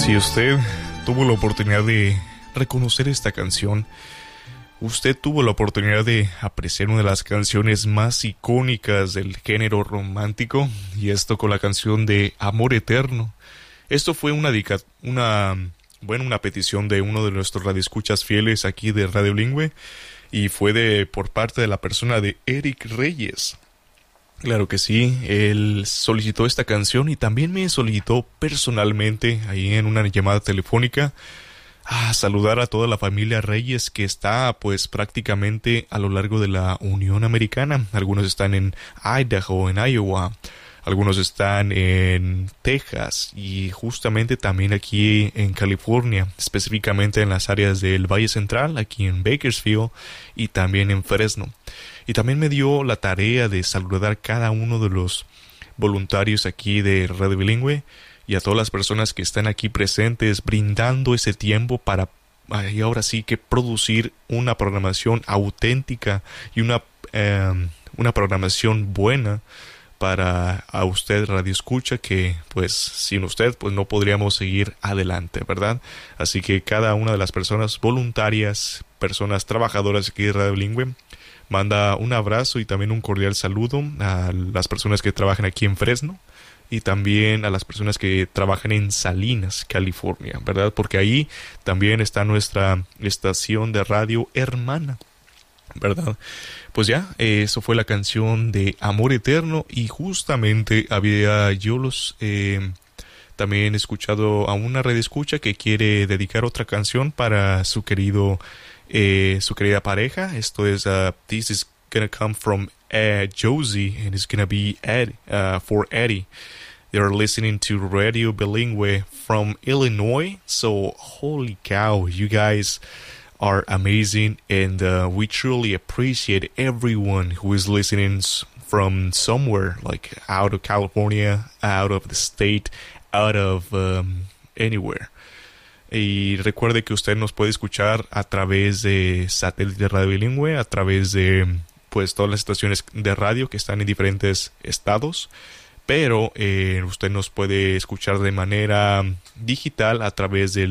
Si usted tuvo la oportunidad de reconocer esta canción, usted tuvo la oportunidad de apreciar una de las canciones más icónicas del género romántico, y esto con la canción de Amor Eterno. Esto fue una petición de uno de nuestros radioescuchas fieles aquí de Radio Bilingüe, y fue por parte de la persona de Eric Reyes. Claro que sí, él solicitó esta canción y también me solicitó personalmente, ahí en una llamada telefónica, a saludar a toda la familia Reyes, que está pues prácticamente a lo largo de la Unión Americana. Algunos están en Idaho, en Iowa, algunos están en Texas y justamente también aquí en California, específicamente en las áreas del Valle Central, aquí en Bakersfield y también en Fresno. Y también me dio la tarea de saludar a cada uno de los voluntarios aquí de Radio Bilingüe y a todas las personas que están aquí presentes, brindando ese tiempo para, y ahora sí, que producir una programación auténtica y una programación buena para a usted, Radio Escucha, que pues sin usted pues no podríamos seguir adelante, ¿verdad? Así que cada una de las personas voluntarias, personas trabajadoras aquí de Radio Bilingüe, manda un abrazo y también un cordial saludo a las personas que trabajan aquí en Fresno y también a las personas que trabajan en Salinas, California, ¿verdad? Porque ahí también está nuestra estación de radio hermana, ¿verdad? Pues ya, eso fue la canción de Amor Eterno, y justamente había yo también escuchado a una radioescucha que quiere dedicar otra canción para su querida pareja. Esto es This is gonna come from Josie, and it's gonna be for Eddie. They're listening to Radio Bilingüe from Illinois, so holy cow, you guys are amazing, and we truly appreciate everyone who is listening from somewhere, like out of California, out of the state, out of anywhere. Y recuerde que usted nos puede escuchar a través de satélite de Radio Bilingüe, a través de pues todas las estaciones de radio que están en diferentes estados, pero usted nos puede escuchar de manera digital a través del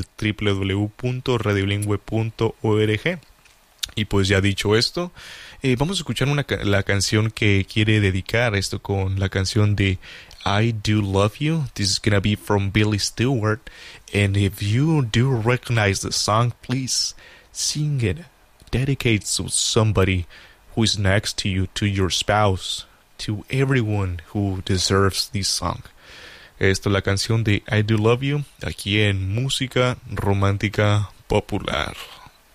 www.radiobilingüe.org. Y pues ya dicho esto, vamos a escuchar la canción que quiere dedicar, esto con la canción de I Do Love You. This is gonna be from Billy Stewart, and if you do recognize the song, please sing it. Dedicate to somebody who is next to you, to your spouse, to everyone who deserves this song. Esta es la canción de I Do Love You, aquí en Música Romántica Popular.